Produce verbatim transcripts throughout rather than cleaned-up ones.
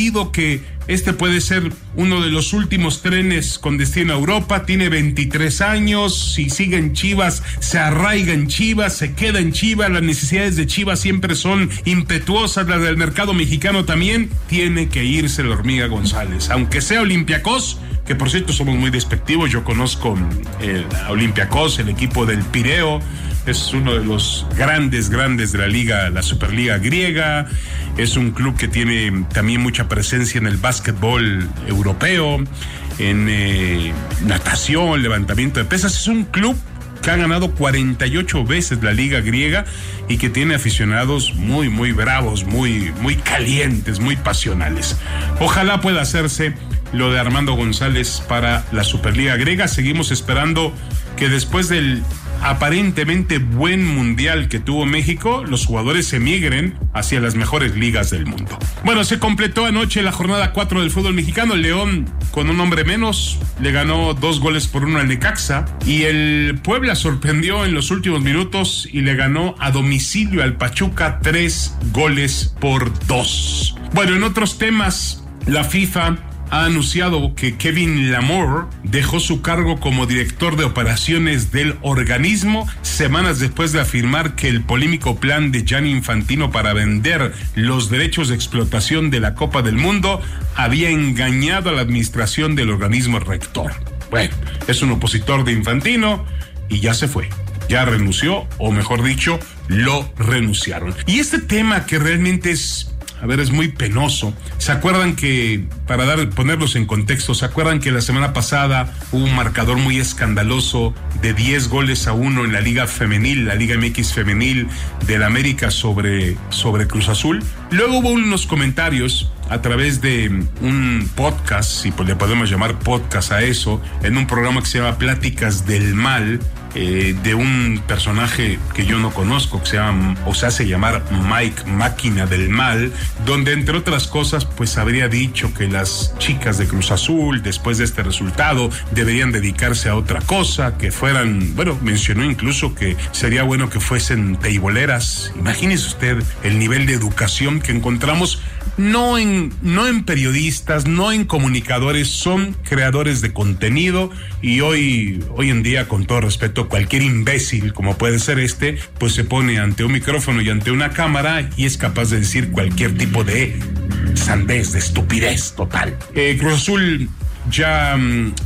creído que este puede ser uno de los últimos trenes con destino a Europa. Tiene veintitrés años, si sigue en Chivas, se arraiga en Chivas, se queda en Chivas. Las necesidades de Chivas siempre son impetuosas, las del mercado mexicano también. Tiene que irse la Hormiga González, aunque sea Olympiacos, que por cierto somos muy despectivos. Yo conozco el Olympiacos, el equipo del Pireo, es uno de los grandes, grandes de la liga, la Superliga griega. Es un club que tiene también mucha presencia en el básquetbol europeo, en eh, natación, levantamiento de pesas. Es un club que ha ganado cuarenta y ocho veces la liga griega y que tiene aficionados muy, muy bravos, muy, muy calientes, muy pasionales. Ojalá pueda hacerse lo de Armando González para la Superliga griega. Seguimos esperando que después del aparentemente buen mundial que tuvo México, los jugadores emigren hacia las mejores ligas del mundo. Bueno, se completó anoche la jornada cuatro del fútbol mexicano. León, con un hombre menos, le ganó dos goles por uno al Necaxa, y el Puebla sorprendió en los últimos minutos y le ganó a domicilio al Pachuca tres goles por dos. Bueno, en otros temas, la FIFA ha anunciado que Kevin Lamour dejó su cargo como director de operaciones del organismo semanas después de afirmar que el polémico plan de Gianni Infantino para vender los derechos de explotación de la Copa del Mundo había engañado a la administración del organismo rector. Bueno, es un opositor de Infantino y ya se fue. Ya renunció, o mejor dicho, lo renunciaron. Y este tema que realmente es... A ver, es muy penoso. ¿Se acuerdan que, para dar, ponerlos en contexto, ¿se acuerdan que la semana pasada hubo un marcador muy escandaloso de diez goles a uno en la Liga Femenil, la Liga M X Femenil del América sobre, sobre Cruz Azul? Luego hubo unos comentarios a través de un podcast, si le podemos llamar podcast a eso, en un programa que se llama Pláticas del Mal, eh, de un personaje que yo no conozco, que se llama, o se hace llamar Mike Máquina del Mal, donde entre otras cosas pues habría dicho que las chicas de Cruz Azul, después de este resultado, deberían dedicarse a otra cosa, que fueran, bueno, mencionó incluso que sería bueno que fuesen teiboleras. Imagínese usted el nivel de educación que encontramos no en, no en periodistas, no en comunicadores, son creadores de contenido, y hoy, hoy en día, con todo respeto, cualquier imbécil, como puede ser este, pues se pone ante un micrófono y ante una cámara y es capaz de decir cualquier tipo de sandez, de estupidez total. Eh, Cruz Azul ya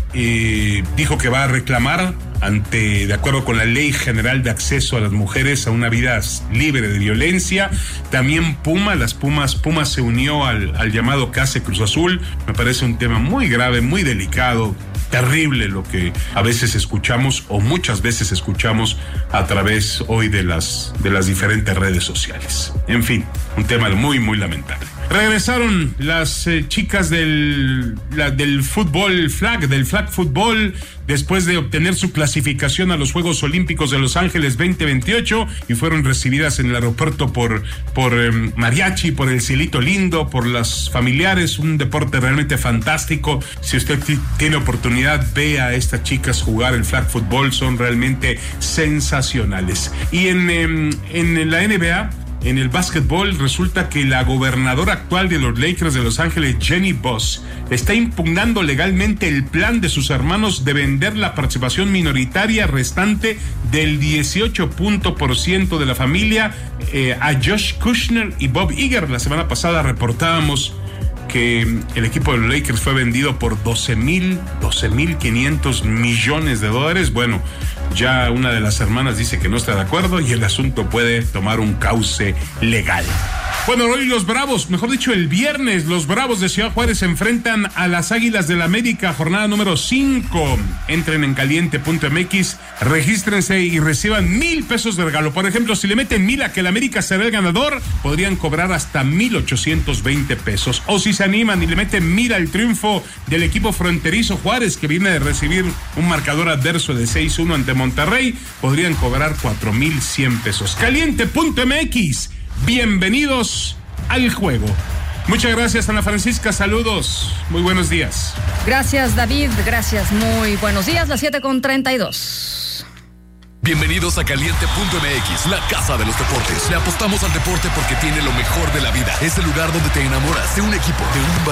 eh, dijo que va a reclamar ante, de acuerdo con la Ley General de Acceso a las Mujeres a una vida libre de violencia. También Puma, las Pumas, Pumas se unió al, al llamado que hace Cruz Azul. Me parece un tema muy grave, muy delicado, terrible lo que a veces escuchamos, o muchas veces escuchamos a través hoy de las, de las diferentes redes sociales. En fin, un tema muy, muy lamentable. Regresaron las eh, chicas del, la, del fútbol flag, del flag fútbol, después de obtener su clasificación a los Juegos Olímpicos de Los Ángeles veinte veintiocho, y fueron recibidas en el aeropuerto por, por eh, mariachi, por el cielito lindo, por las familiares. Un deporte realmente fantástico. Si usted t- tiene oportunidad, ve a estas chicas jugar el flag fútbol, son realmente sensacionales. Y en, eh, en la N B A, en el básquetbol, resulta que la gobernadora actual de los Lakers de Los Ángeles, Jenny Buss, está impugnando legalmente el plan de sus hermanos de vender la participación minoritaria restante del dieciocho por ciento de la familia eh, a Josh Kushner y Bob Iger. La semana pasada reportábamos que el equipo de los Lakers fue vendido por doce mil quinientos millones de dólares. Bueno, ya una de las hermanas dice que no está de acuerdo y el asunto puede tomar un cauce legal. Bueno, hoy los Bravos, mejor dicho, el viernes, los Bravos de Ciudad Juárez se enfrentan a las Águilas del América, jornada número cinco. Entren en caliente punto m x, regístrense y reciban mil pesos de regalo. Por ejemplo, si le meten mil a que el América será el ganador, podrían cobrar hasta mil ochocientos veinte pesos. O si se animan y le meten mil al triunfo del equipo fronterizo Juárez, que viene de recibir un marcador adverso de seis uno ante Monterrey, podrían cobrar cuatro mil cien pesos. caliente punto m x. Bienvenidos al juego. Muchas gracias, Ana Francisca. Saludos. Muy buenos días. Gracias, David. Gracias. Muy buenos días. Las siete con treinta y dos. Bienvenidos a caliente punto m x, la casa de los deportes. Le apostamos al deporte porque tiene lo mejor de la vida. Es el lugar donde te enamoras de un equipo, de un